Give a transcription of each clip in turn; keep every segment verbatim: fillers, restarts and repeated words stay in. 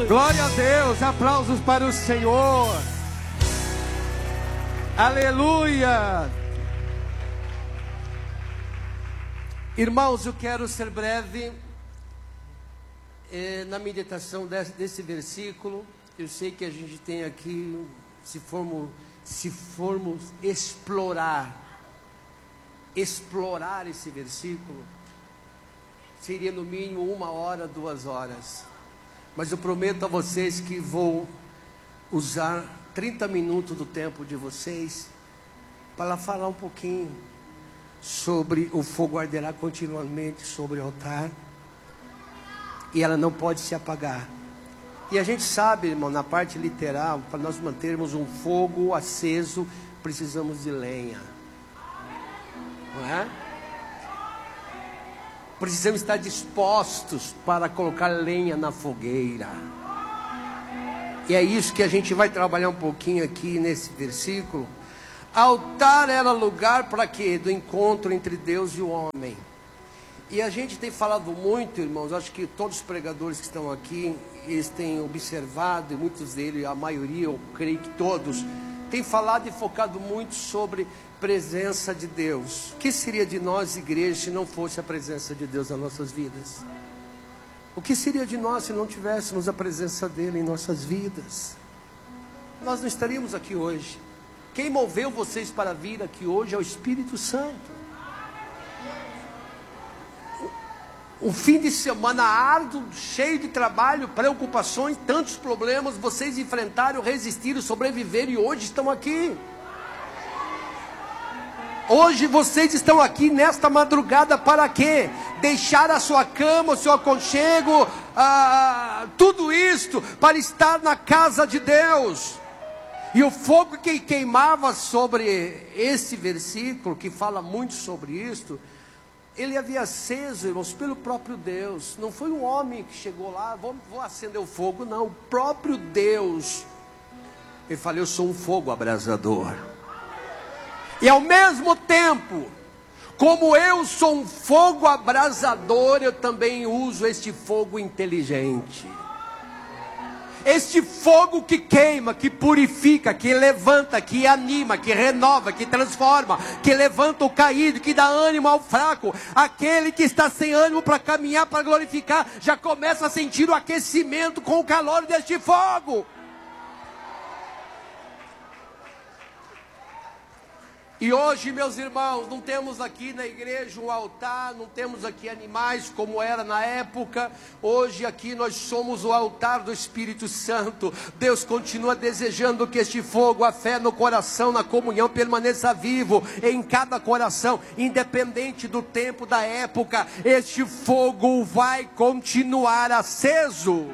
Glória a Deus, aplausos para o Senhor. Aleluia. Irmãos, eu quero ser breve eh, na meditação desse, desse versículo. Eu sei que a gente tem aqui, se formos, se formos explorar, explorar esse versículo, seria no mínimo uma hora, duas horas. Mas eu prometo a vocês que vou usar trinta minutos do tempo de vocês para falar um pouquinho sobre o fogo arderá continuamente sobre o altar e ela não pode se apagar. E a gente sabe, irmão, na parte literal, para nós mantermos um fogo aceso, precisamos de lenha, não é? Precisamos estar dispostos para colocar lenha na fogueira. E é isso que a gente vai trabalhar um pouquinho aqui nesse versículo. Altar era lugar para quê? Do encontro entre Deus e o homem. E a gente tem falado muito, irmãos, acho que todos os pregadores que estão aqui, eles têm observado, e muitos deles, a maioria, eu creio que todos, têm falado e focado muito sobre presença de Deus. O que seria de nós, igreja, se não fosse a presença de Deus nas nossas vidas? O que seria de nós se não tivéssemos a presença dele em nossas vidas? Nós não estaríamos aqui hoje. Quem moveu vocês para vir aqui hoje é o Espírito Santo. Um fim de semana árduo, cheio de trabalho, preocupações, tantos problemas, vocês enfrentaram, resistiram, sobreviveram e hoje estão aqui. Hoje vocês estão aqui nesta madrugada para quê? Deixar a sua cama, o seu aconchego, ah, tudo isto para estar na casa de Deus. E o fogo que queimava sobre esse versículo, que fala muito sobre isto, ele havia aceso, irmãos, pelo próprio Deus. Não foi um homem que chegou lá, vou, vou acender o fogo, não, o próprio Deus. Ele falou, eu sou um fogo abrasador. E ao mesmo tempo, como eu sou um fogo abrasador, eu também uso este fogo inteligente. Este fogo que queima, que purifica, que levanta, que anima, que renova, que transforma, que levanta o caído, que dá ânimo ao fraco. Aquele que está sem ânimo para caminhar, para glorificar, já começa a sentir o aquecimento com o calor deste fogo. E hoje, meus irmãos, não temos aqui na igreja um altar, não temos aqui animais como era na época. Hoje aqui nós somos o altar do Espírito Santo. Deus continua desejando que este fogo, a fé no coração, na comunhão, permaneça vivo em cada coração, independente do tempo, da época. Este fogo vai continuar aceso.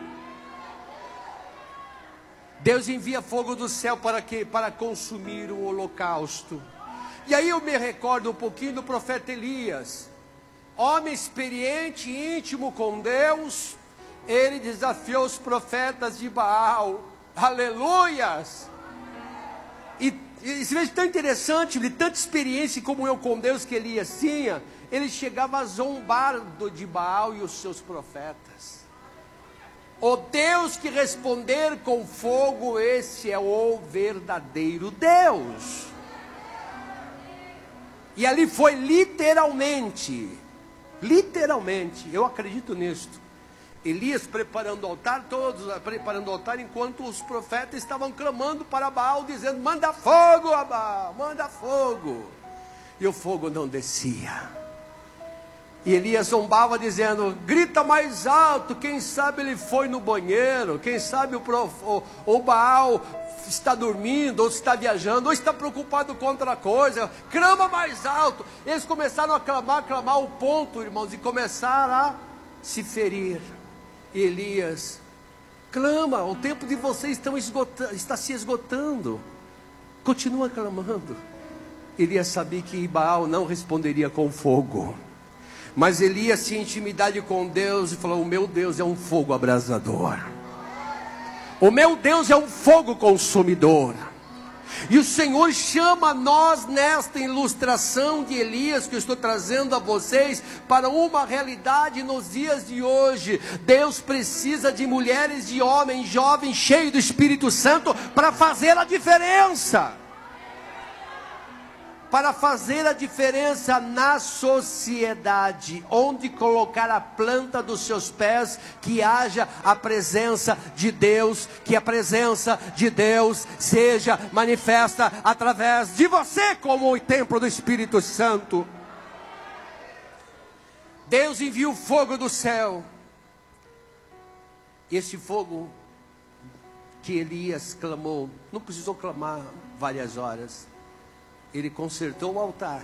Deus envia fogo do céu para quê? Para consumir o holocausto. E aí eu me recordo um pouquinho do profeta Elias, homem experiente, íntimo com Deus. Ele desafiou os profetas de Baal, aleluias, e, e se vê tão interessante, de tanta experiência e comunhão com Deus que Elias tinha, ele chegava a zombar do, de Baal e os seus profetas. O Deus que responder com fogo, esse é o verdadeiro Deus. E ali foi literalmente, literalmente, eu acredito nisto, Elias preparando o altar, todos preparando o altar, enquanto os profetas estavam clamando para Baal, dizendo, manda fogo a Baal, manda fogo, e o fogo não descia. E Elias zombava dizendo, grita mais alto, quem sabe ele foi no banheiro, quem sabe o, prof, o, o Baal está dormindo, ou está viajando, ou está preocupado com outra coisa, clama mais alto. Eles começaram a clamar, a clamar o ponto, irmãos, e começaram a se ferir. E Elias, clama, o tempo de vocês estão esgotando, está se esgotando, continua clamando. Elias sabia que Baal não responderia com fogo, mas Elias tinha intimidade com Deus e falou, o meu Deus é um fogo abrasador. O meu Deus é um fogo consumidor. E o Senhor chama nós nesta ilustração de Elias que eu estou trazendo a vocês para uma realidade nos dias de hoje. Deus precisa de mulheres, de homens, jovens, cheios do Espírito Santo para fazer a diferença. Para fazer a diferença na sociedade, onde colocar a planta dos seus pés, que haja a presença de Deus, que a presença de Deus seja manifesta através de você, como o templo do Espírito Santo. Deus envia o fogo do céu, esse fogo que Elias clamou, não precisou clamar várias horas. Ele consertou o altar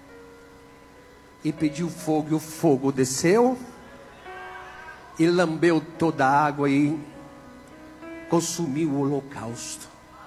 e pediu fogo, e o fogo desceu e lambeu toda a água e consumiu o holocausto.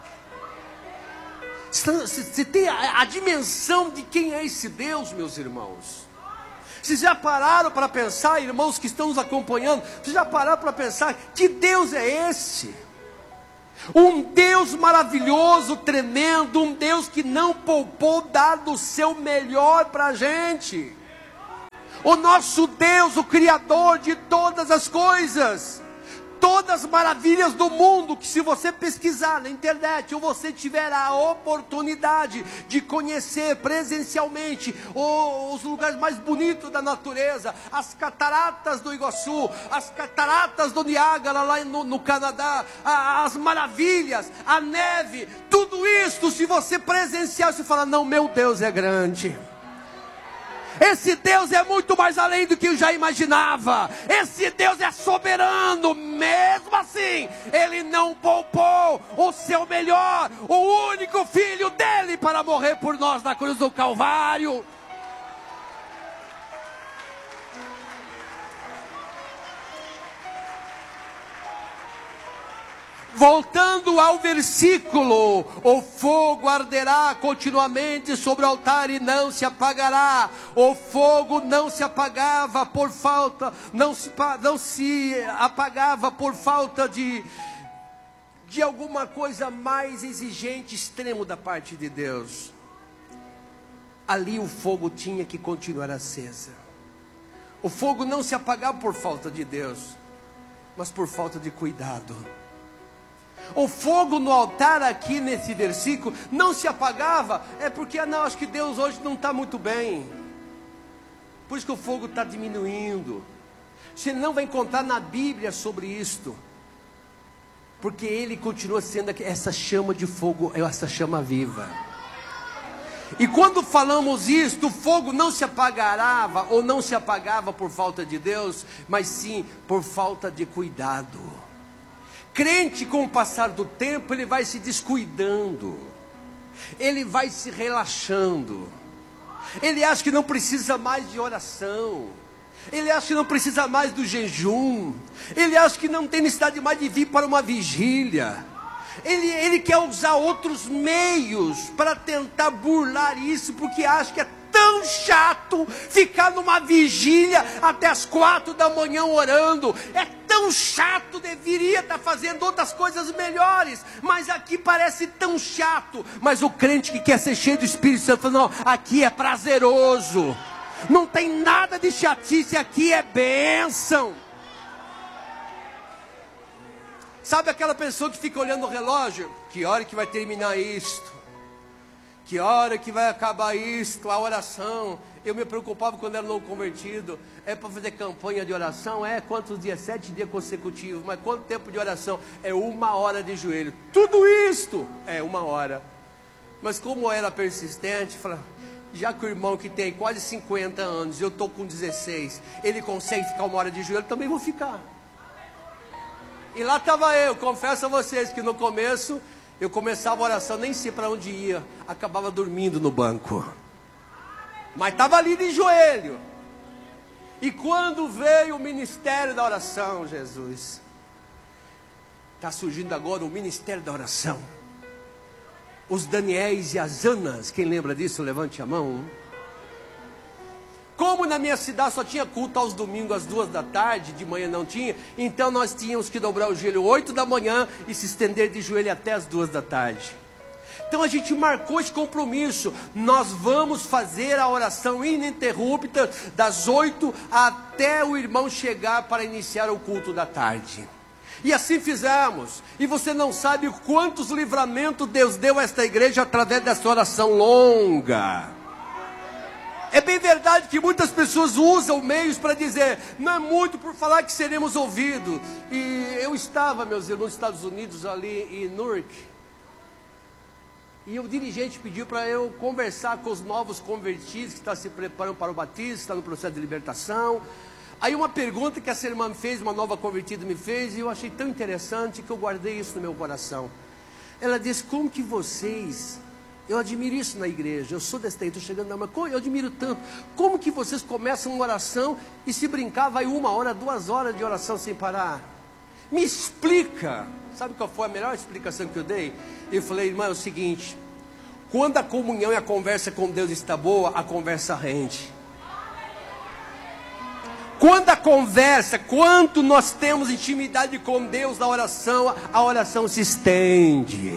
Você tem a, a dimensão de quem é esse Deus, meus irmãos? Vocês já pararam para pensar, irmãos que estão nos acompanhando, vocês já pararam para pensar, que Deus é esse? Um Deus maravilhoso, tremendo, um Deus que não poupou dar do seu melhor para a gente. O nosso Deus, o Criador de todas as coisas, todas as maravilhas do mundo, que se você pesquisar na internet, ou você tiver a oportunidade de conhecer presencialmente os lugares mais bonitos da natureza, as cataratas do Iguaçu, as cataratas do Niágara lá no, no Canadá, a, as maravilhas, a neve, tudo isso, se você presenciar, você fala, não, meu Deus é grande. Esse Deus é muito mais além do que eu já imaginava. Esse Deus é soberano. Mesmo assim, Ele não poupou o seu melhor, o único filho dele, para morrer por nós na cruz do Calvário. Voltando ao versículo, o fogo arderá continuamente sobre o altar e não se apagará. O fogo não se apagava por falta, não se, não se apagava por falta de, de alguma coisa mais exigente, extremo da parte de Deus. Ali o fogo tinha que continuar acesa. O fogo não se apagava por falta de Deus, mas por falta de cuidado. O fogo no altar aqui nesse versículo não se apagava, é porque, não, acho que Deus hoje não está muito bem, por isso que o fogo está diminuindo. Você não vai encontrar na Bíblia sobre isto, porque Ele continua sendo essa chama de fogo, essa chama viva. E quando falamos isto, o fogo não se apagará, ou não se apagava por falta de Deus, mas sim por falta de cuidado. Crente, com o passar do tempo, ele vai se descuidando, ele vai se relaxando, ele acha que não precisa mais de oração, ele acha que não precisa mais do jejum, ele acha que não tem necessidade mais de vir para uma vigília, ele, ele quer usar outros meios para tentar burlar isso, porque acha que é tão chato ficar numa vigília até as quatro da manhã orando, é tão chato, deveria estar fazendo outras coisas melhores, mas aqui parece tão chato. Mas o crente que quer ser cheio do Espírito Santo fala, não, aqui é prazeroso, não tem nada de chatice, aqui é bênção. Sabe aquela pessoa que fica olhando o relógio? Que hora que vai terminar isto? Que hora que vai acabar isto, a oração? Eu me preocupava quando era novo convertido. É para fazer campanha de oração? É, quantos dias? Sete dias consecutivos. Mas quanto tempo de oração? É uma hora de joelho. Tudo isto é uma hora. Mas como eu era persistente, falei, já que o irmão que tem quase cinquenta anos, eu estou com dezesseis, ele consegue ficar uma hora de joelho, também vou ficar. E lá estava eu, confesso a vocês que no começo, eu começava a oração, nem sei para onde ia, acabava dormindo no banco. Mas estava ali de joelho. E quando veio o ministério da oração, Jesus, está surgindo agora o ministério da oração. Os Daniéis e as Anas, quem lembra disso, levante a mão. Como na minha cidade só tinha culto aos domingos às duas da tarde, de manhã não tinha, então nós tínhamos que dobrar o joelho oito da manhã e se estender de joelho até as duas da tarde. Então a gente marcou esse compromisso. Nós vamos fazer a oração ininterrupta das oito até o irmão chegar para iniciar o culto da tarde. E assim fizemos. E você não sabe quantos livramentos Deus deu a esta igreja através dessa oração longa. É bem verdade que muitas pessoas usam meios para dizer, não é muito por falar que seremos ouvidos. E eu estava, meus irmãos, nos Estados Unidos, ali em Newark. E o dirigente pediu para eu conversar com os novos convertidos que estão se preparando para o batismo, estão no processo de libertação. Aí uma pergunta que essa irmã me fez, uma nova convertida me fez, e eu achei tão interessante que eu guardei isso no meu coração. Ela disse, como que vocês, eu admiro isso na igreja, eu sou desse tempo, estou chegando na uma, eu admiro tanto, como que vocês começam uma oração e se brincar vai uma hora, duas horas de oração sem parar? Me explica. Sabe qual foi a melhor explicação que eu dei? Eu falei, irmã, é o seguinte, quando a comunhão e a conversa com Deus está boa, a conversa rende. Quando a conversa, quanto nós temos intimidade com Deus na oração, a oração se estende.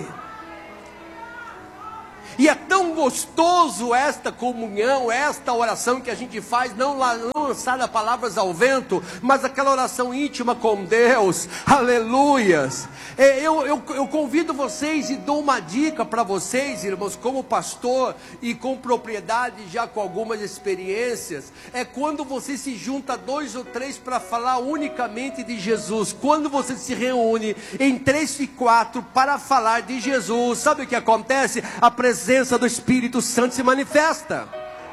E é tão gostoso esta comunhão, esta oração que a gente faz, não, não lançar palavras ao vento, mas aquela oração íntima com Deus, aleluias. Eu, eu, eu convido vocês e dou uma dica para vocês, irmãos, como pastor e com propriedade, já com algumas experiências, é quando você se junta dois ou três para falar unicamente de Jesus, quando você se reúne em três e quatro para falar de Jesus, sabe o que acontece? A presença A presença do Espírito Santo se manifesta.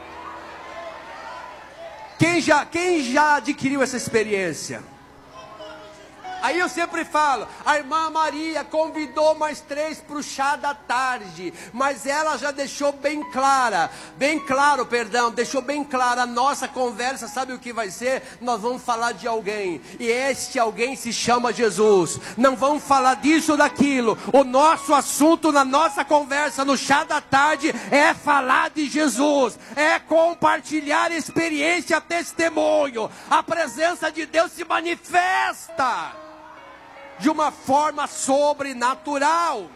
Quem já, quem já adquiriu essa experiência? Aí eu sempre falo, a irmã Maria convidou mais três para o chá da tarde, mas ela já deixou bem clara, bem claro, perdão, deixou bem clara, a nossa conversa, sabe o que vai ser? Nós vamos falar de alguém, e este alguém se chama Jesus, não vamos falar disso ou daquilo, o nosso assunto na nossa conversa, no chá da tarde, é falar de Jesus, é compartilhar experiência, testemunho, a presença de Deus se manifesta de uma forma sobrenatural.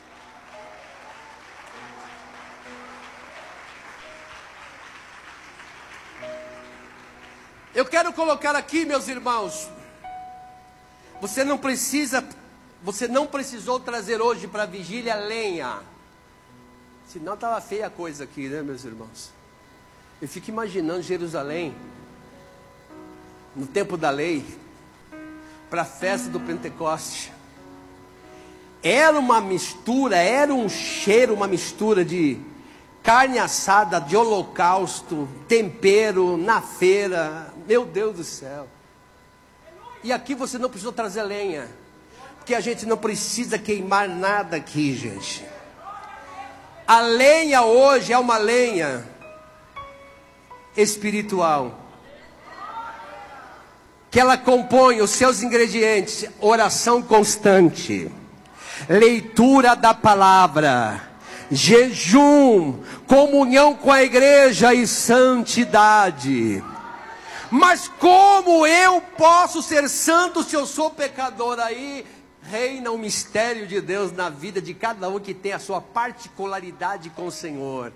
Eu quero colocar aqui, meus irmãos, você não precisa, você não precisou trazer hoje para a vigília lenha, senão estava feia a coisa aqui, né, meus irmãos? Eu fico imaginando Jerusalém, no tempo da lei, para a festa do Pentecoste, era uma mistura, era um cheiro, uma mistura de carne assada, de holocausto, tempero, na feira, meu Deus do céu. E aqui você não precisou trazer lenha, porque a gente não precisa queimar nada aqui, gente. A lenha hoje é uma lenha espiritual, que ela compõe os seus ingredientes: oração constante, leitura da palavra, jejum, comunhão com a igreja e santidade. Mas como eu posso ser santo se eu sou pecador? Aí reina o mistério de Deus na vida de cada um que tem a sua particularidade com o Senhor.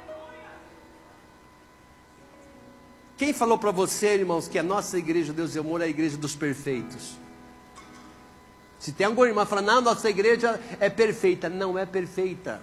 Quem falou para você, irmãos, que a nossa igreja, Deus e Amor, é a igreja dos perfeitos? Se tem alguma irmã falando, não, nossa igreja é perfeita. Não é perfeita.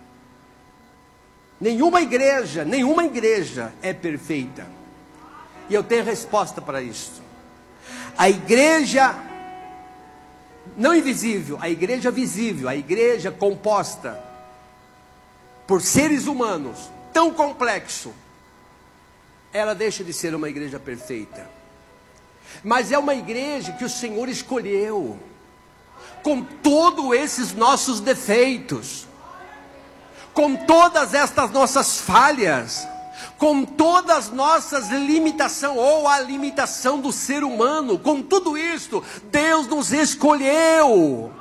Nenhuma igreja, nenhuma igreja é perfeita. E eu tenho resposta para isso. A igreja, não invisível, a igreja visível, a igreja composta por seres humanos, tão complexo, ela deixa de ser uma igreja perfeita, mas é uma igreja que o Senhor escolheu, com todos esses nossos defeitos, com todas estas nossas falhas, com todas as nossas limitações, ou a limitação do ser humano, com tudo isto, Deus nos escolheu.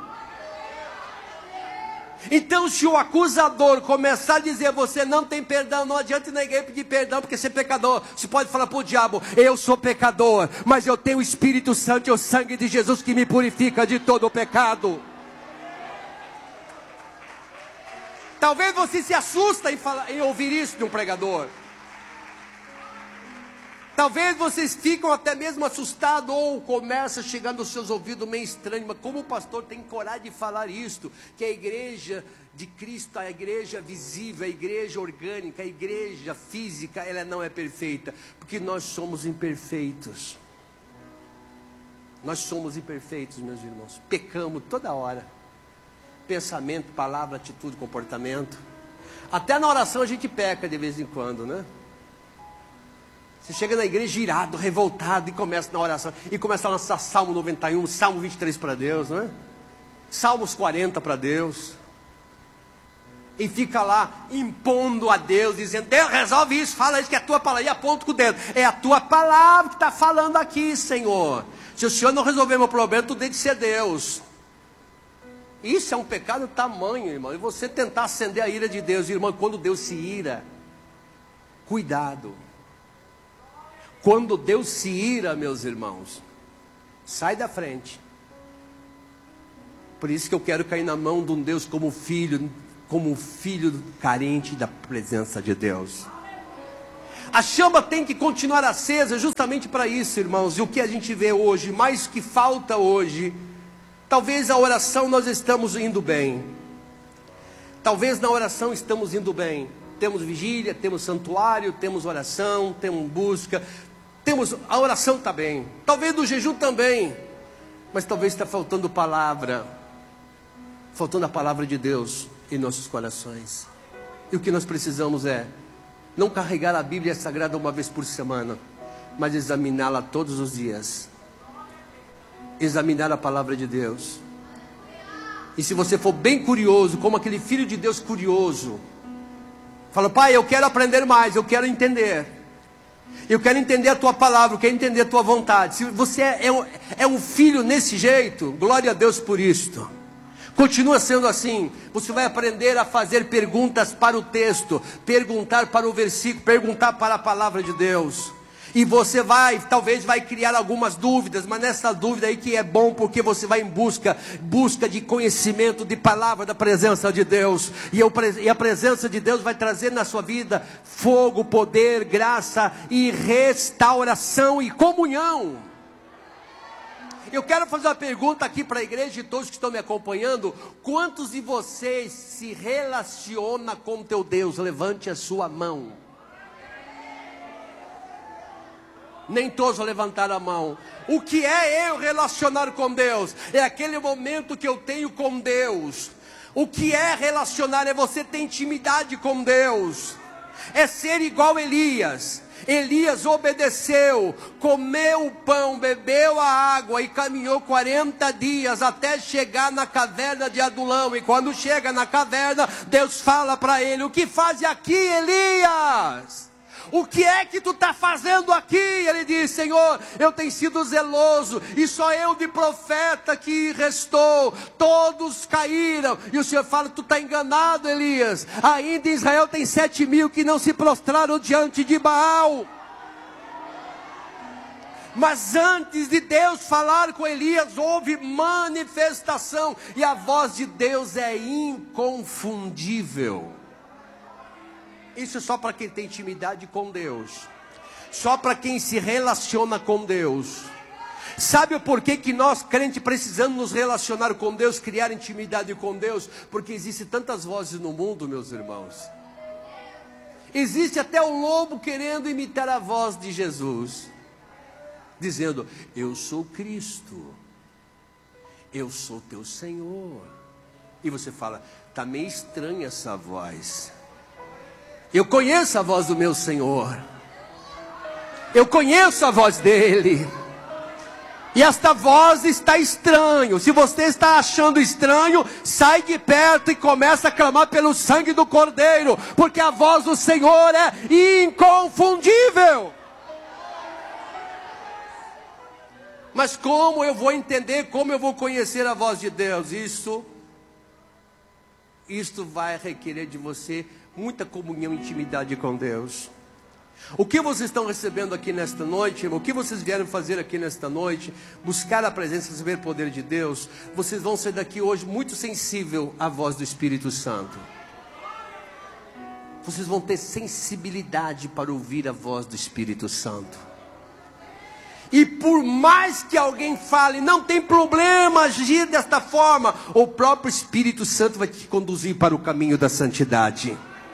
Então, se o acusador começar a dizer, você não tem perdão, não adianta ninguém pedir perdão, porque você é pecador. Você pode falar para o diabo, eu sou pecador, mas eu tenho o Espírito Santo e o sangue de Jesus que me purifica de todo o pecado. Talvez você se assusta em, falar, em ouvir isso de um pregador. Talvez vocês ficam até mesmo assustados, ou começa chegando aos seus ouvidos meio estranho, mas como o pastor tem coragem de falar isto, que a igreja de Cristo, a igreja visível, a igreja orgânica, a igreja física, ela não é perfeita, porque nós somos imperfeitos. Nós somos imperfeitos, meus irmãos, pecamos toda hora, pensamento, palavra, atitude, comportamento, até na oração a gente peca de vez em quando, né? Você chega na igreja irado, revoltado, e começa na oração, e começa a lançar Salmo noventa e um, Salmo vinte e três para Deus, não é? Salmos quarenta para Deus, e fica lá impondo a Deus, dizendo: Deus, resolve isso, fala isso que é a tua palavra, e aponta com o dedo, é a tua palavra que está falando aqui, Senhor. Se o Senhor não resolver meu problema, tu tem de ser Deus. Isso é um pecado tamanho, irmão, e você tentar acender a ira de Deus, irmão, quando Deus se ira, cuidado. Quando Deus se ira, meus irmãos, sai da frente. Por isso que eu quero cair na mão de um Deus como filho, como um filho carente da presença de Deus. A chama tem que continuar acesa justamente para isso, irmãos. E o que a gente vê hoje, mais que falta hoje, talvez a oração nós estamos indo bem. Talvez na oração estamos indo bem. Temos vigília, temos santuário, temos oração, temos busca. Temos, a oração está bem, talvez do jejum também, mas talvez está faltando palavra, faltando a palavra de Deus em nossos corações. E o que nós precisamos é não carregar a Bíblia Sagrada uma vez por semana, mas examiná-la todos os dias, examinar a palavra de Deus. E se você for bem curioso, como aquele filho de Deus curioso, fala: pai, eu quero aprender mais, eu quero entender. Eu quero entender a tua palavra, eu quero entender a tua vontade. Se você é, é, um, é um filho nesse jeito, glória a Deus por isto. Continua sendo assim. Você vai aprender a fazer perguntas para o texto, perguntar para o versículo, perguntar para a palavra de Deus. E você vai, talvez vai criar algumas dúvidas, mas nessa dúvida aí que é bom, porque você vai em busca, busca de conhecimento, de palavra, da presença de Deus. E, eu, e a presença de Deus vai trazer na sua vida fogo, poder, graça e restauração e comunhão. Eu quero fazer uma pergunta aqui para a igreja e todos que estão me acompanhando: quantos de vocês se relacionam com teu Deus? Levante a sua mão. Nem todos levantaram a mão. O que é eu relacionar com Deus? É aquele momento que eu tenho com Deus. O que é relacionar? É você ter intimidade com Deus. É ser igual Elias. Elias obedeceu, comeu o pão, bebeu a água e caminhou quarenta dias até chegar na caverna de Adulão. E quando chega na caverna, Deus fala para ele: o que faz aqui, Elias? O que é que tu está fazendo aqui? Ele diz: Senhor, eu tenho sido zeloso, e só eu de profeta que restou, todos caíram. E o Senhor fala: tu está enganado, Elias, ainda em Israel tem sete mil que não se prostraram diante de Baal. Mas antes de Deus falar com Elias, houve manifestação, e a voz de Deus é inconfundível. Isso é só para quem tem intimidade com Deus, só para quem se relaciona com Deus. Sabe o porquê que nós crentes precisamos nos relacionar com Deus, criar intimidade com Deus? Porque existem tantas vozes no mundo, meus irmãos. Existe até o lobo querendo imitar a voz de Jesus, dizendo: eu sou Cristo, eu sou teu Senhor. E você fala: está meio estranha essa voz. Eu conheço a voz do meu Senhor, eu conheço a voz dele, e esta voz está estranho. Se você está achando estranho, sai de perto e começa a clamar pelo sangue do Cordeiro, porque a voz do Senhor é inconfundível. Mas como eu vou entender, como eu vou conhecer a voz de Deus? Isso, isto vai requerer de você muita comunhão e intimidade com Deus. O que vocês estão recebendo aqui nesta noite, o que vocês vieram fazer aqui nesta noite, buscar a presença, receber o poder de Deus, vocês vão sair daqui hoje muito sensível à voz do Espírito Santo. vocês vão ter sensibilidade para ouvir a voz do Espírito Santo. E por mais que alguém fale, não tem problema agir desta forma, o próprio Espírito Santo vai te conduzir para o caminho da santidade.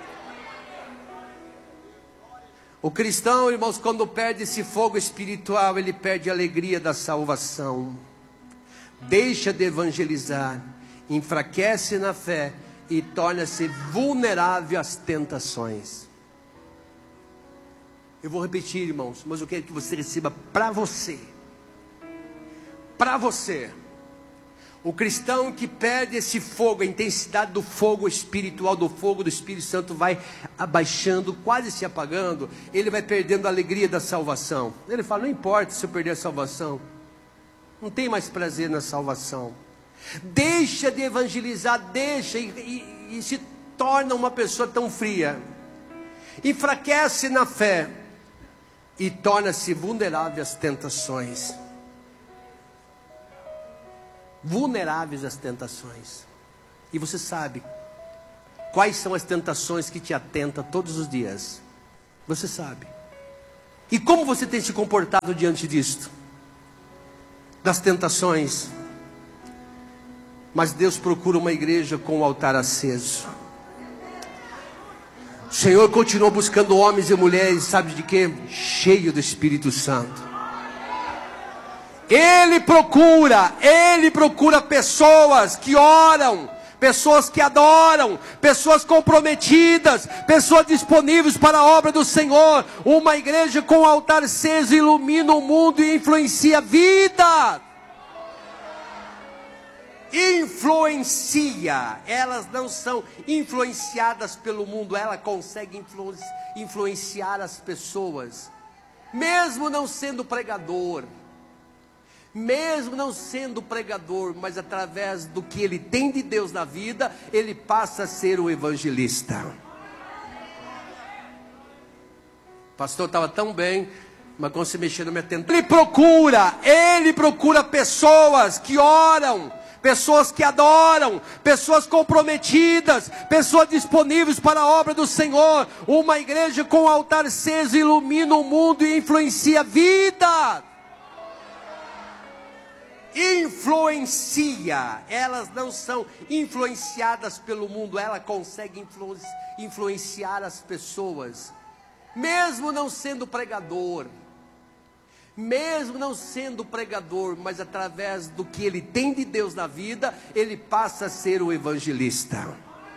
O cristão, irmãos, quando perde esse fogo espiritual, ele perde a alegria da salvação. Deixa de evangelizar, enfraquece na fé e torna-se vulnerável às tentações. Eu vou repetir, irmãos, mas eu quero que você receba para você. Para você. O cristão que perde esse fogo, a intensidade do fogo espiritual, do fogo do Espírito Santo vai abaixando, quase se apagando. Ele vai perdendo a alegria da salvação. Ele fala, não importa se eu perder a salvação. Não tem mais prazer na salvação. Deixa de evangelizar, deixa e, e, e se torna uma pessoa tão fria. Enfraquece na fé e torna-se vulnerável às tentações. Vulneráveis às tentações. E você sabe quais são as tentações que te atentam todos os dias. Você sabe. E como você tem se comportado diante disto? Das tentações. Mas Deus procura uma igreja com o altar aceso. O Senhor continuou buscando homens e mulheres, sabe de quê? Cheio do Espírito Santo. Ele procura, Ele procura pessoas que oram, pessoas que adoram, pessoas comprometidas, pessoas disponíveis para a obra do Senhor. Uma igreja com o altar aceso ilumina o mundo e influencia a vida. Influencia, elas não são influenciadas pelo mundo, ela consegue influ, influenciar as pessoas, mesmo não sendo pregador, mesmo não sendo pregador, mas através do que ele tem de Deus na vida, ele passa a ser o evangelista. O pastor estava tão bem, mas quando se mexeu na minha tentação, ele procura, ele procura pessoas que oram, pessoas que adoram, pessoas comprometidas, pessoas disponíveis para a obra do Senhor. Uma igreja com o altar aceso ilumina o mundo e influencia a vida. Influencia, elas não são influenciadas pelo mundo, ela consegue influ, influenciar as pessoas, mesmo não sendo pregador. Mesmo não sendo pregador, mas através do que ele tem de Deus na vida, ele passa a ser o evangelista.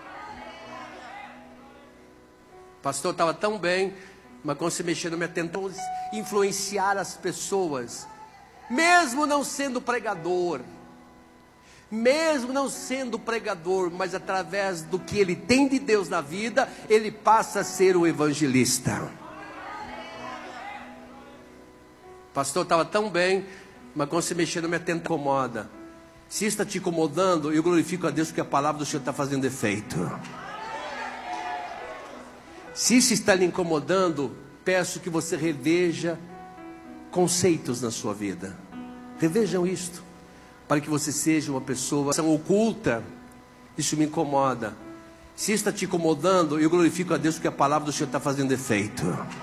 O pastor estava tão bem, mas quando se mexeu na minha tentação, influenciar as pessoas, mesmo não sendo pregador, mesmo não sendo pregador, mas através do que ele tem de Deus na vida, ele passa a ser o evangelista. O pastor estava tão bem, mas quando se mexer na minha tentação, incomoda. Se está te incomodando, eu glorifico a Deus porque a palavra do Senhor está fazendo efeito. Se isso está lhe incomodando, peço que você reveja conceitos na sua vida. Revejam isto, para que você seja uma pessoa oculta. Isso me incomoda. Se está te incomodando, eu glorifico a Deus porque a palavra do Senhor está fazendo efeito.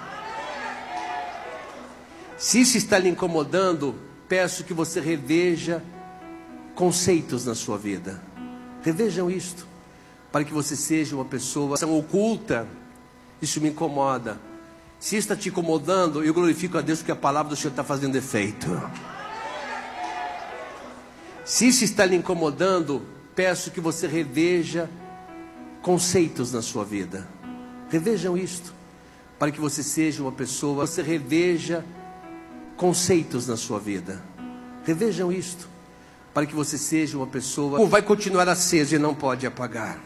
Se isso está lhe incomodando, peço que você reveja conceitos na sua vida. Revejam isto, para que você seja uma pessoa oculta. Isso me incomoda. Se está te incomodando, eu glorifico a Deus porque a palavra do Senhor está fazendo efeito. Se isso está lhe incomodando, peço que você reveja conceitos na sua vida. Revejam isto, para que você seja uma pessoa, você reveja conceitos na sua vida. Revejam isto, para que você seja uma pessoa, vai continuar aceso e não pode apagar.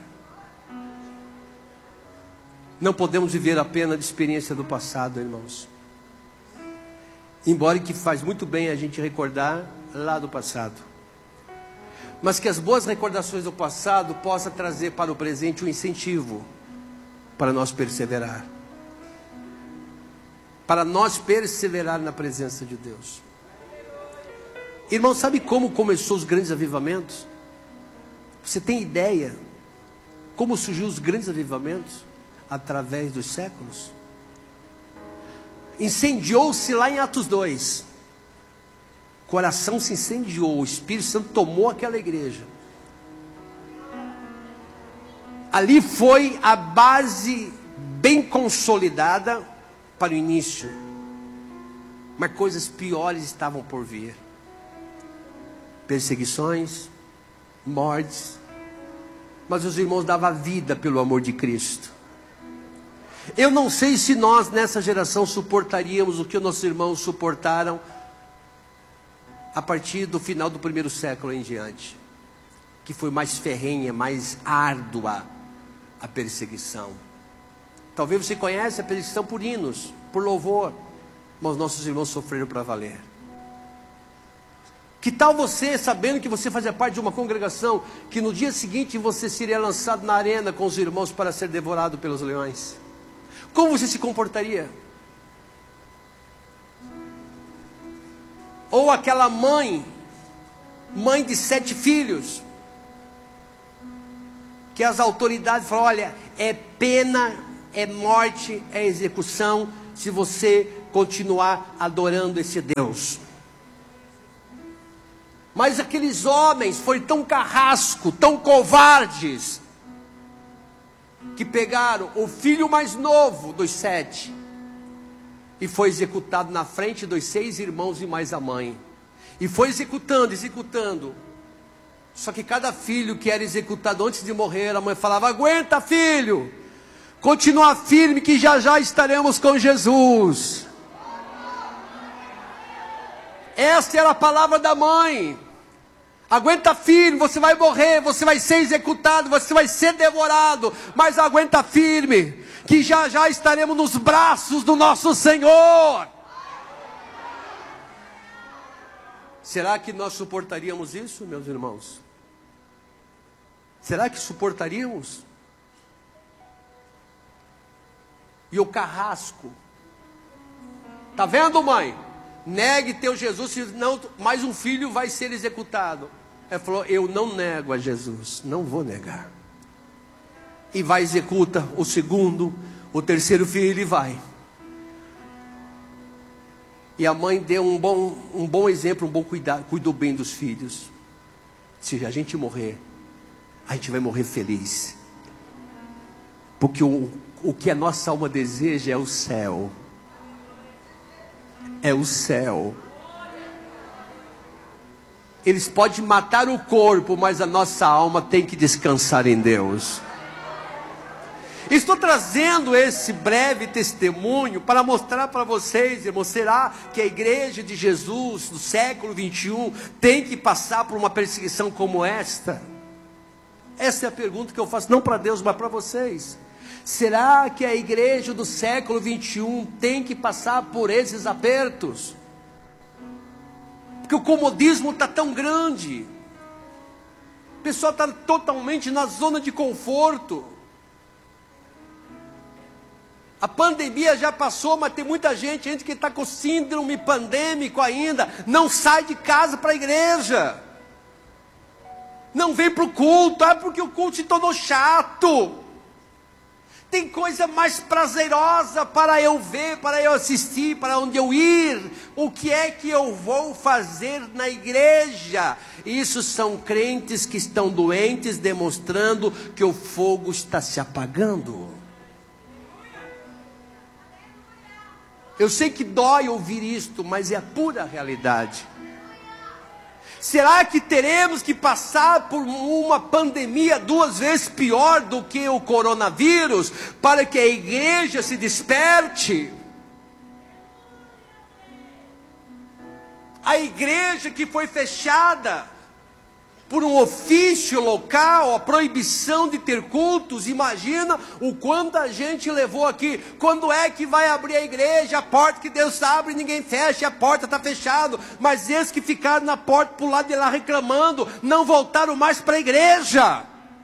Não podemos viver apenas de experiência do passado, irmãos. Embora que faz muito bem a gente recordar lá do passado, mas que as boas recordações do passado possam trazer para o presente um incentivo para nós perseverar. Para nós perseverar na presença de Deus. Irmão, sabe como começou os grandes avivamentos? Você tem ideia como surgiu os grandes avivamentos? através dos séculos. Incendiou-se lá em Atos dois. O coração se incendiou, o Espírito Santo tomou aquela igreja. Ali foi a base bem consolidada para o início. Mas coisas piores estavam por vir. Perseguições, mortes. Mas os irmãos davam vida pelo amor de Cristo. Eu não sei se nós nessa geração suportaríamos o que os nossos irmãos suportaram a partir do final do primeiro século em diante, que foi mais ferrenha, mais árdua a perseguição. Talvez você conheça a perseguição por hinos, por louvor, mas nossos irmãos sofreram para valer. Que tal você, sabendo que você fazia parte de uma congregação, que no dia seguinte você seria lançado na arena com os irmãos para ser devorado pelos leões? Como você se comportaria? Ou aquela mãe, mãe de sete filhos, que as autoridades falam, olha, é pena, é morte, é execução, se você continuar adorando esse Deus. Mas aqueles homens foram tão carrasco, tão covardes, que pegaram o filho mais novo dos sete, e foi executado na frente dos seis irmãos e mais a mãe. E foi executando, executando. Só que cada filho que era executado antes de morrer, a mãe falava, aguenta filho, continua firme que já já estaremos com Jesus. Essa era a palavra da mãe. Aguenta firme, você vai morrer, você vai ser executado, você vai ser devorado, mas aguenta firme, que já já estaremos nos braços do nosso Senhor. Será que nós suportaríamos isso, meus irmãos? Será que suportaríamos? E o carrasco, tá vendo, mãe? Negue teu Jesus, senão mais um filho vai ser executado. Ela falou, eu não nego a Jesus, não vou negar. E vai, executa o segundo, o terceiro filho e vai. E a mãe deu um bom, um bom exemplo, um bom cuidado, cuidou bem dos filhos. Se a gente morrer, a gente vai morrer feliz. Porque o, o que a nossa alma deseja é o céu. É o céu. Eles podem matar o corpo, mas a nossa alma tem que descansar em Deus. Estou trazendo esse breve testemunho para mostrar para vocês, irmãos, será que a igreja de Jesus do século vinte e um tem que passar por uma perseguição como esta? Essa é a pergunta que eu faço, não para Deus, mas para vocês. Será que a igreja do século vinte e um tem que passar por esses apertos? Porque o comodismo está tão grande. O pessoal está totalmente na zona de conforto. A pandemia já passou, mas tem muita gente, gente que está com síndrome pandêmico ainda, não sai de casa para a igreja. Não vem para o culto, é porque o culto se tornou chato. Tem coisa mais prazerosa para eu ver, para eu assistir, para onde eu ir. O que é que eu vou fazer na igreja? Isso são crentes que estão doentes, demonstrando que o fogo está se apagando. Eu sei que dói ouvir isto, mas é a pura realidade. Será que teremos que passar por uma pandemia duas vezes pior do que o coronavírus, para que a igreja se desperte? A igreja que foi fechada por um ofício local, a proibição de ter cultos, imagina o quanto a gente levou aqui. Quando é que vai abrir a igreja? A porta que Deus abre, ninguém fecha, a porta está fechada. Mas esses que ficaram na porta para o lado de lá reclamando, não voltaram mais para a igreja.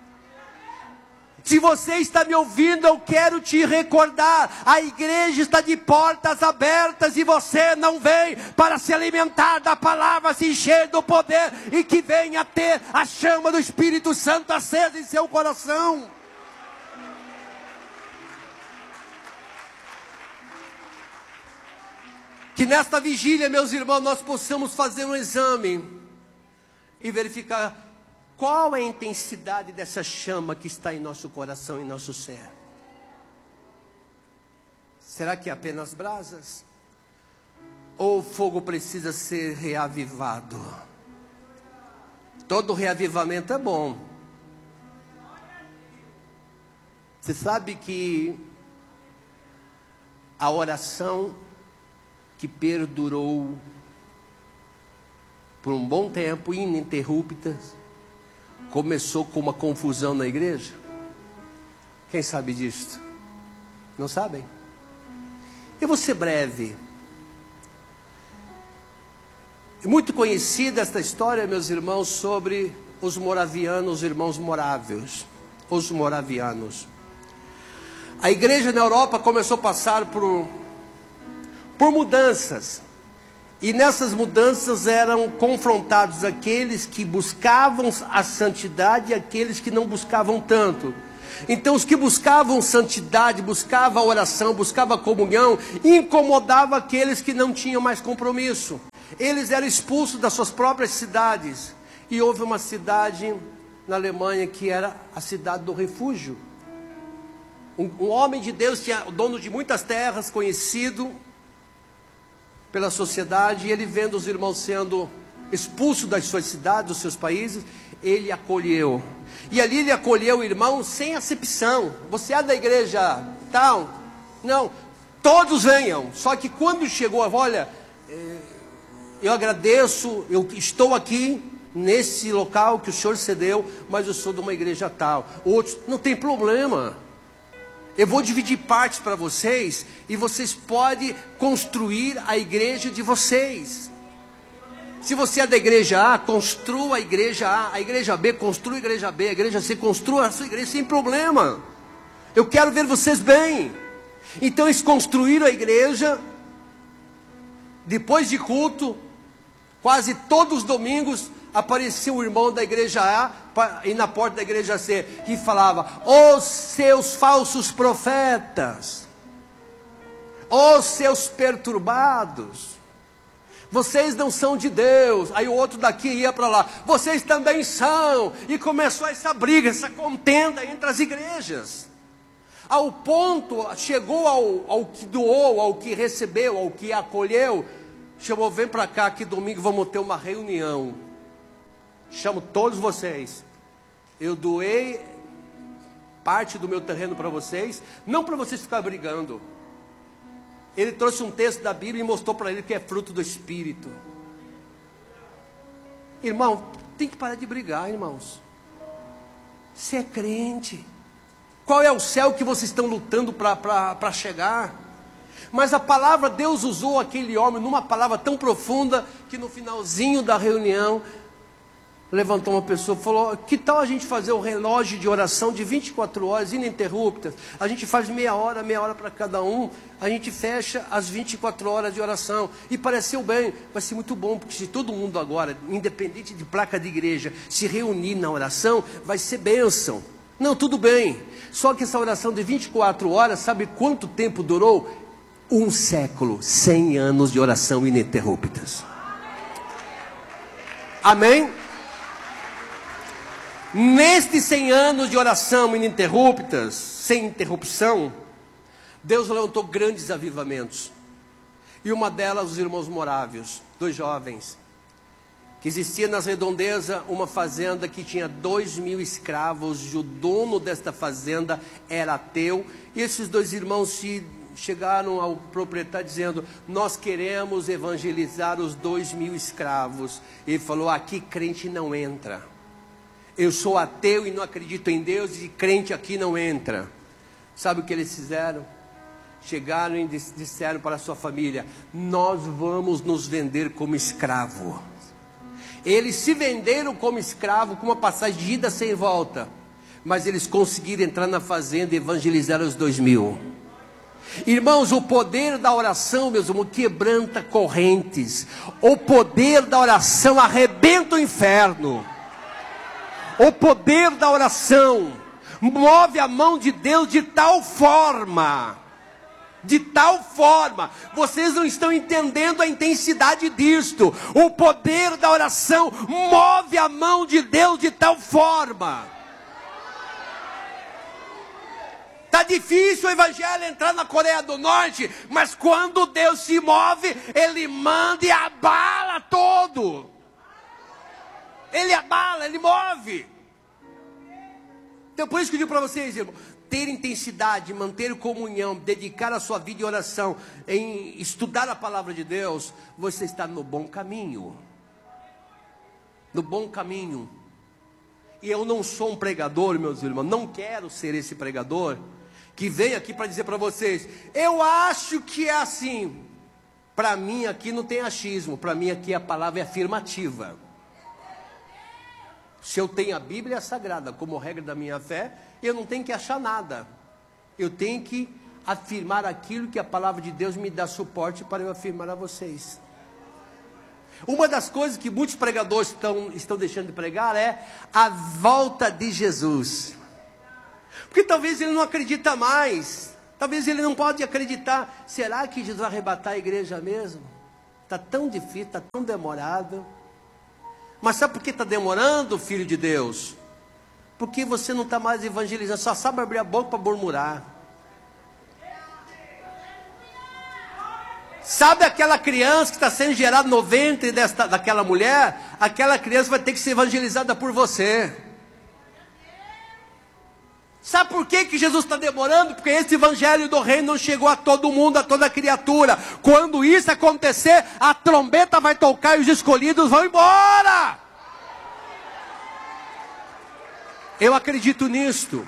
Se você está me ouvindo, eu quero te recordar, a igreja está de portas abertas e você não vem para se alimentar da palavra, se encher do poder e que venha ter a chama do Espírito Santo acesa em seu coração. Que nesta vigília, meus irmãos, nós possamos fazer um exame e verificar qual é a intensidade dessa chama que está em nosso coração, em nosso ser. Será que é apenas brasas? Ou o fogo precisa ser reavivado? Todo reavivamento é bom. Você sabe que a oração que perdurou por um bom tempo, ininterrupta, começou com uma confusão na igreja? Quem sabe disso? Não sabem? Eu vou ser breve. É muito conhecida esta história, meus irmãos, sobre os moravianos, os irmãos morávios, os moravianos. A igreja na Europa começou a passar por, por mudanças. E nessas mudanças eram confrontados aqueles que buscavam a santidade e aqueles que não buscavam tanto. Então os que buscavam santidade, buscavam a oração, buscavam a comunhão, incomodavam aqueles que não tinham mais compromisso. Eles eram expulsos das suas próprias cidades. E houve uma cidade na Alemanha que era a cidade do refúgio. Um, um homem de Deus, tinha, dono de muitas terras, conhecido pela sociedade, e ele vendo os irmãos sendo expulsos das suas cidades, dos seus países, ele acolheu. E ali ele acolheu o irmão sem acepção. Você é da igreja tal? Não, todos venham. Só que quando chegou, olha, eu agradeço, eu estou aqui nesse local que o senhor cedeu, mas eu sou de uma igreja tal. Outros, não tem problema. Eu vou dividir partes para vocês e vocês podem construir a igreja de vocês. Se você é da igreja A, construa a igreja A. A igreja B, construa a igreja B. A igreja C, construa a sua igreja sem problema. Eu quero ver vocês bem. Então eles construíram a igreja. Depois de culto, quase todos os domingos, aparecia o irmão da igreja A e na porta da igreja C e falava: os seus falsos profetas, os seus perturbados, vocês não são de Deus. Aí o outro daqui ia para lá: vocês também são. E começou essa briga, essa contenda entre as igrejas. Ao ponto, chegou ao, ao que doou, ao que recebeu, ao que acolheu. Chamou: vem para cá que domingo vamos ter uma reunião. Chamo todos vocês. Eu doei parte do meu terreno para vocês, não para vocês ficarem brigando. Ele trouxe um texto da Bíblia e mostrou para ele que é fruto do Espírito. Irmão, tem que parar de brigar, irmãos. Você é crente. Qual é o céu que vocês estão lutando para chegar? Mas a palavra, Deus usou aquele homem numa palavra tão profunda, que no finalzinho da reunião, levantou uma pessoa e falou: que tal a gente fazer um relógio de oração de vinte e quatro horas ininterruptas? A gente faz meia hora, meia hora para cada um. A gente fecha as vinte e quatro horas de oração. E pareceu bem, vai ser muito bom, porque se todo mundo agora, independente de placa de igreja, se reunir na oração, vai ser bênção. Não, tudo bem. Só que essa oração de vinte e quatro horas, sabe quanto tempo durou? Um século, cem anos de oração ininterruptas. Amém? Nestes cem anos de oração ininterruptas, sem interrupção, Deus levantou grandes avivamentos. E uma delas, os irmãos morávios, dois jovens, que existia nas redondezas uma fazenda que tinha dois mil escravos, e o dono desta fazenda era ateu. E esses dois irmãos se chegaram ao proprietário dizendo: nós queremos evangelizar os dois mil escravos. Ele falou: aqui crente não entra. Eu sou ateu e não acredito em Deus, e crente aqui não entra. Sabe o que eles fizeram? Chegaram e disseram para a sua família: nós vamos nos vender como escravo. Eles se venderam como escravo, com uma passagem de ida sem volta. Mas eles conseguiram entrar na fazenda e evangelizar os dois mil. Irmãos, o poder da oração, meus irmãos, quebranta correntes. O poder da oração arrebenta o inferno. O poder da oração move a mão de Deus de tal forma De tal forma, vocês não estão entendendo a intensidade disto. O poder da oração move a mão de Deus de tal forma. Está difícil o evangelho entrar na Coreia do Norte, mas quando Deus se move, Ele manda e abala todo. Ele abala, Ele move. Então por isso que eu digo para vocês, irmão, ter intensidade, manter comunhão, dedicar a sua vida em oração, em estudar a palavra de Deus, você está no bom caminho. No bom caminho. E eu não sou um pregador, meus irmãos, não quero ser esse pregador que vem aqui para dizer para vocês, eu acho que é assim. Para mim aqui não tem achismo, para mim aqui a palavra é afirmativa. Se eu tenho a Bíblia Sagrada como regra da minha fé, eu não tenho que achar nada. Eu tenho que afirmar aquilo que a palavra de Deus me dá suporte para eu afirmar a vocês. Uma das coisas que muitos pregadores estão, estão deixando de pregar é a volta de Jesus. Porque talvez ele não acredita mais. Talvez ele não pode acreditar. Será que Jesus vai arrebatar a igreja mesmo? Está tão difícil, está tão demorado. Mas sabe por que está demorando, filho de Deus? Porque você não está mais evangelizando, só sabe abrir a boca para murmurar. Sabe aquela criança que está sendo gerada no ventre desta, daquela mulher? Aquela criança vai ter que ser evangelizada por você. Sabe por que, que Jesus está demorando? Porque esse evangelho do reino não chegou a todo mundo, a toda criatura. Quando isso acontecer, a trombeta vai tocar e os escolhidos vão embora. Eu acredito nisto.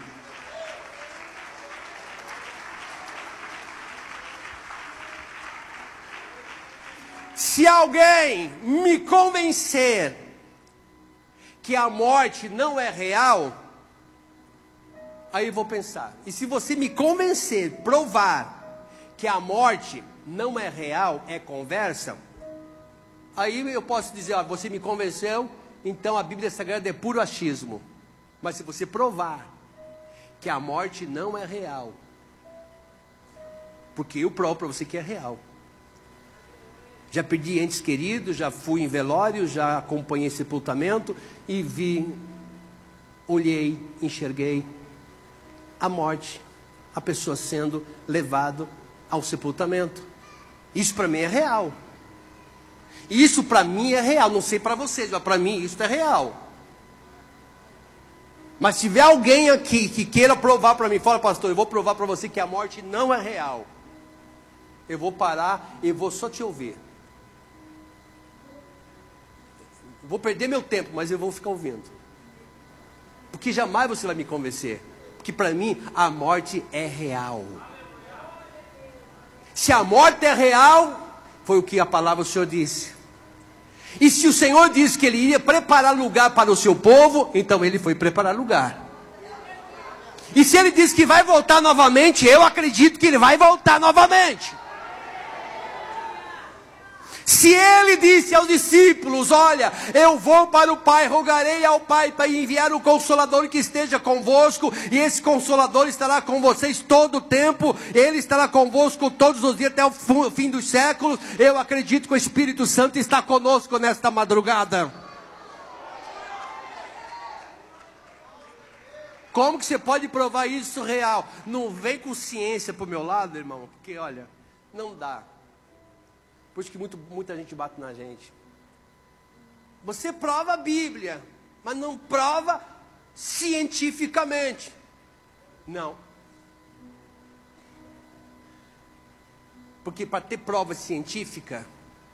Se alguém me convencer que a morte não é real, aí eu vou pensar. E se você me convencer, provar que a morte não é real, é conversa, aí eu posso dizer, ó, você me convenceu, então a Bíblia Sagrada é puro achismo. Mas se você provar que a morte não é real, porque eu provo para você que é real. Já perdi entes queridos, já fui em velório, já acompanhei sepultamento e vi, olhei, enxerguei a morte, a pessoa sendo levado ao sepultamento. Isso para mim é real. Isso para mim é real, não sei para vocês, mas para mim isso é real. Mas se tiver alguém aqui que queira provar para mim, fala, pastor, eu vou provar para você que a morte não é real. Eu vou parar e vou só te ouvir. Vou perder meu tempo, mas eu vou ficar ouvindo. Porque jamais você vai me convencer. Porque para mim a morte é real. Se a morte é real, foi o que a palavra do Senhor disse. E se o Senhor disse que Ele iria preparar lugar para o seu povo, então Ele foi preparar lugar. E se Ele disse que vai voltar novamente, eu acredito que Ele vai voltar novamente. Se Ele disse aos discípulos, olha, eu vou para o Pai, rogarei ao Pai para enviar o Consolador que esteja convosco, e esse Consolador estará com vocês todo o tempo, Ele estará convosco todos os dias até o fim dos séculos, eu acredito que o Espírito Santo está conosco nesta madrugada. Como que você pode provar isso real? Não vem com ciência para o meu lado, irmão, porque olha, não dá. Por isso que muito, muita gente bate na gente. Você prova a Bíblia, mas não prova cientificamente. Não. Porque para ter prova científica,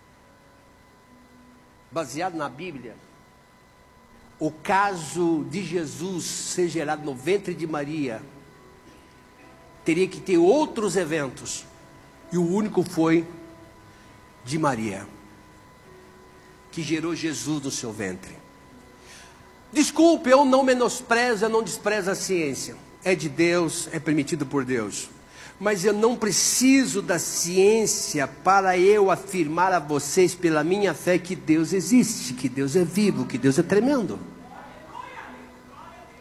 baseado na Bíblia, o caso de Jesus ser gerado no ventre de Maria, teria que ter outros eventos. E o único foi de Maria, que gerou Jesus no seu ventre. Desculpe, eu não menosprezo, eu não desprezo a ciência. É de Deus, é permitido por Deus. Mas eu não preciso da ciência para eu afirmar a vocês pela minha fé que Deus existe, que Deus é vivo, que Deus é tremendo.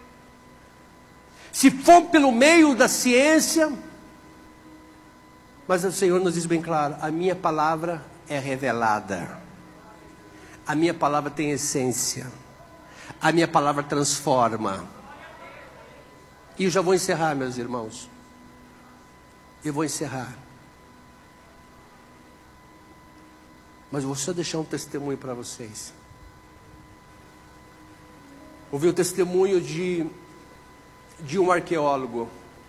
Se for pelo meio da ciência, Mas o Senhor nos diz bem claro: a minha palavra é revelada, a minha palavra tem essência, a minha palavra transforma. E eu já vou encerrar, meus irmãos. Eu vou encerrar. Mas vou só deixar um testemunho para vocês. Ouvi o testemunho de, de um arqueólogo.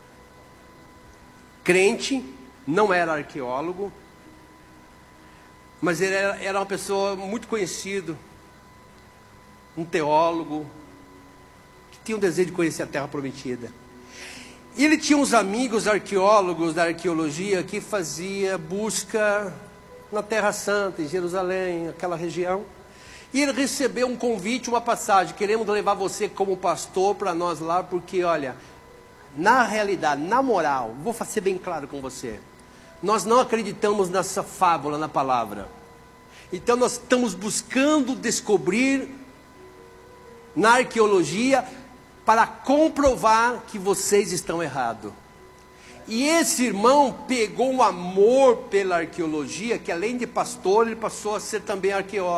Crente, não era arqueólogo, mas ele era, era uma pessoa muito conhecida, um teólogo, que tinha um desejo de conhecer a Terra Prometida. E ele tinha uns amigos arqueólogos da arqueologia que fazia busca na Terra Santa, em Jerusalém, aquela região. E ele recebeu um convite, uma passagem: queremos levar você como pastor para nós lá, porque olha, na realidade, na moral, vou ser bem claro com você, nós não acreditamos nessa fábula na palavra. Então nós estamos buscando descobrir na arqueologia para comprovar que vocês estão errados. E esse irmão pegou um amor pela arqueologia, que além de pastor, ele passou a ser também arqueólogo.